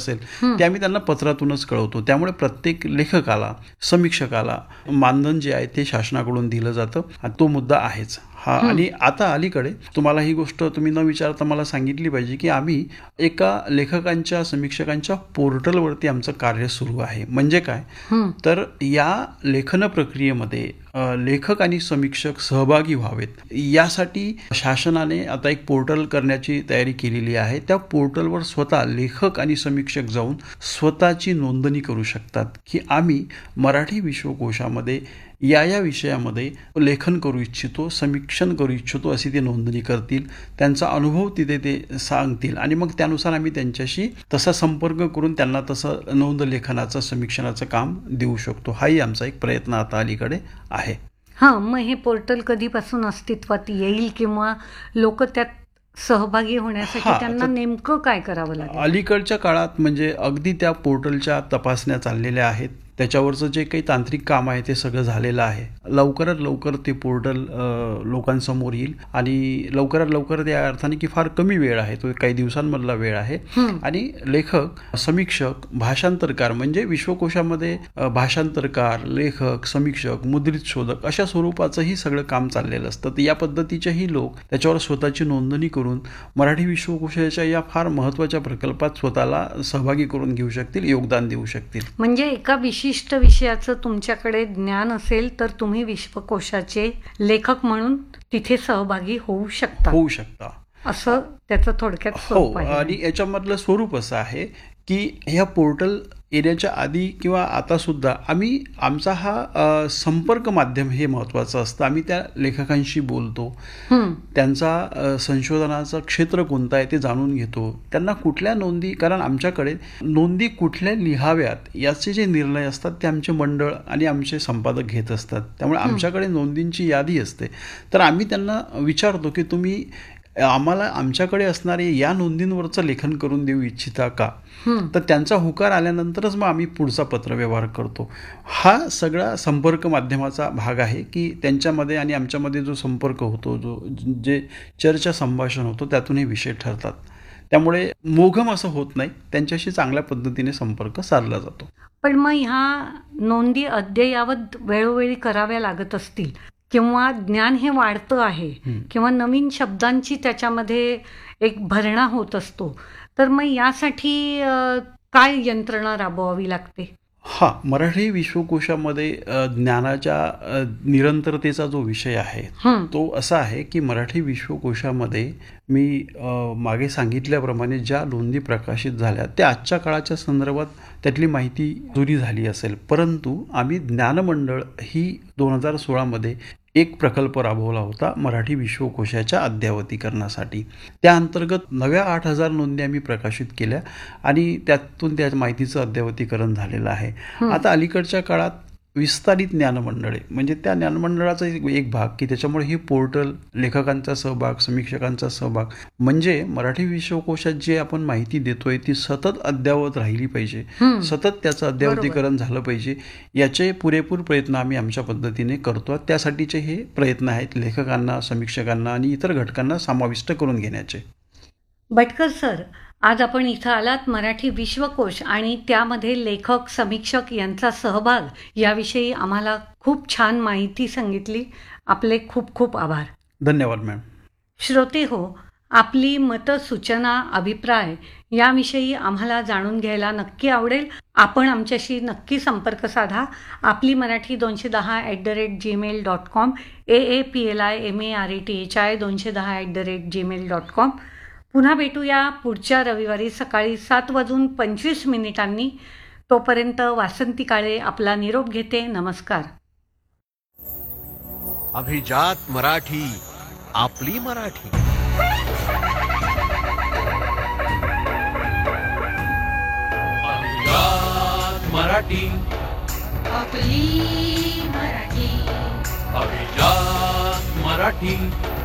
असेल ते आम्ही त्यांना पत्रातूनच कळवतो. त्यामुळे प्रत्येक लेखकाला, समीक्षकाला मानधन जे आहे ते शासनाकडून दिलं जातं आणि तो मुद्दा आहेच हा. आणि आता अलीकडे तुम्हाला ही गोष्ट तुम्ही न विचारता मला सांगितली पाहिजे की आम्ही एका लेखकांच्या, समीक्षकांच्या पोर्टलवरती आमचं कार्य सुरू आहे. म्हणजे काय, तर या लेखन प्रक्रियेमध्ये लेखक आणि समीक्षक सहभागी व्हावेत यासाठी शासनाने आता एक पोर्टल करण्याची तयारी केलेली आहे. त्या पोर्टलवर स्वतः लेखक आणि समीक्षक जाऊन स्वतःची नोंदणी करू शकतात की आम्ही मराठी विश्वकोशामध्ये या विषयामध्ये लेखन करू इच्छितो, समीक्षण करू इच्छितो अशी ते नोंदणी करतील. त्यांचा अनुभव तिथे ते सांगतील आणि मग त्यानुसार आम्ही त्यांच्याशी तसा संपर्क करून त्यांना तसं नोंद लेखनाचं, समीक्षणाचं काम देऊ शकतो. हाही आमचा एक प्रयत्न आता अलीकडे आहे. हां, मग हे पोर्टल कधीपासून अस्तित्वात येईल किंवा लोक त्यात सहभागी होण्यासाठी त्यांना नेमकं काय करावं लागेल? अलीकडच्या काळात म्हणजे अगदी त्या पोर्टलच्या तपासण्या चाललेल्या आहेत. त्याच्यावरचं जे काही तांत्रिक काम आहे ते सगळं झालेलं आहे. लवकरात लवकर ते पोर्टल लोकांसमोर येईल आणि लवकरात लवकर त्या अर्थाने की फार कमी वेळ आहे, तो काही दिवसांमधला वेळ आहे. आणि लेखक, समीक्षक, भाषांतरकार म्हणजे विश्वकोशामध्ये भाषांतरकार, लेखक, समीक्षक, मुद्रित शोधक अशा स्वरूपाचंही सगळं काम चाललेलं असतं. तर या पद्धतीचेही लोक त्याच्यावर स्वतःची नोंदणी करून मराठी विश्वकोशाच्या या फार महत्त्वाच्या प्रकल्पात स्वतःला सहभागी करून घेऊ शकतील, योगदान देऊ शकतील. म्हणजे एका विशिष्ट विषयाचं तुमच्याकडे ज्ञान असेल तर तुम्ही विश्वकोशाचे लेखक म्हणून तिथे सहभागी होऊ शकता असं त्याचं थोडक्यात स्वरूप आहे. आणि याच्यामधलं स्वरूप असं आहे की ह्या पोर्टल येण्याच्या आधी किंवा आता सुद्धा आम्ही आमचा हा संपर्क माध्यम हे महत्त्वाचं असतं. आम्ही त्या लेखकांशी बोलतो, त्यांचा संशोधनाचं क्षेत्र कोणतं आहे ते जाणून घेतो, त्यांना कुठल्या नोंदी, कारण आमच्याकडे नोंदी कुठल्या लिहाव्यात याचे जे निर्णय असतात ते आमचे मंडळ आणि आमचे संपादक घेत असतात. त्यामुळे आमच्याकडे नोंदींची यादी असते. तर आम्ही त्यांना विचारतो की तुम्ही आम्हाला आमच्याकडे असणारे या नोंदींवरचं लेखन करून देऊ इच्छिता का? तर त्यांचा होकार आल्यानंतरच मग आम्ही पुढचा पत्रव्यवहार करतो. हा सगळा संपर्क माध्यमाचा भाग आहे की त्यांच्यामध्ये आणि आमच्यामध्ये जो संपर्क होतो, जे चर्चा, संभाषण होतो, त्यातून हे विषय ठरतात. त्यामुळे मोघम असं होत नाही, त्यांच्याशी चांगल्या पद्धतीने संपर्क साधला जातो. पण मग ह्या नोंदी अद्ययावत वेळोवेळी कराव्या लागत असतील किंवा ज्ञान हे वाढतं आहे किंवा नवीन शब्दांची त्याच्यामध्ये एक भरणा होत असतो, तर मग यासाठी काय यंत्रणा राबवावी लागते? मराठी विश्वकोशामध्ये ज्ञानाच्या निरंतरतेचा जो विषय आहे तो असा आहे की मराठी विश्वकोशामध्ये मी मागे सांगितल्याप्रमाणे ज्या नोंदी प्रकाशित झाल्या त्या आजच्या काळाच्या संदर्भात त्यातली माहिती जुनी झाली असेल, परंतु आम्ही ज्ञानमंडळ ही 2016मध्ये एक प्रकल्प राबवला होता मराठी विश्वकोशाच्या अद्ययावतीकरणासाठी. त्या अंतर्गत नव्या 8,000 नोंदी आम्ही प्रकाशित केल्या आणि त्यातून त्या माहितीचं अद्ययावतीकरण झालेलं आहे. आता अलीकडच्या काळात विस्तारित ज्ञानमंडळे म्हणजे त्या ज्ञानमंडळाचा एक भाग की त्याच्यामुळे ही पोर्टल, लेखकांचा सहभाग, समीक्षकांचा सहभाग, म्हणजे मराठी विश्वकोशात जे आपण माहिती देतोय ती सतत अद्ययावत राहिली पाहिजे, सतत त्याचं अद्ययावतीकरण झालं पाहिजे, याचे पुरेपूर प्रयत्न आम्ही आमच्या पद्धतीने करतो. त्यासाठीचे हे प्रयत्न आहेत लेखकांना, समीक्षकांना आणि इतर घटकांना समाविष्ट करून घेण्याचे. भटकर सर, आज आपण इथं आलात मराठी विश्वकोश आणि त्यामध्ये लेखक, समीक्षक यांचा सहभाग याविषयी आम्हाला खूप छान माहिती सांगितली. आपले खूप खूप आभार. धन्यवाद मॅम. श्रोते हो, आपली मतं, सूचना, अभिप्राय याविषयी आम्हाला जाणून घ्यायला नक्की आवडेल. आपण आमच्याशी नक्की संपर्क साधा. आपली मराठी 210@gmail.com, AAPLIMARATHI210@gmail.com. पुन्हा भेटूया पुढच्या रविवारी सकाळी 7:25 तोपर्यंत वासंती काळे आपला निरोप घेते. नमस्कार. अभिजात मराठी, आपली मराठी. अभिजात मराठी, आपली मराठी. अभिजात मराठी.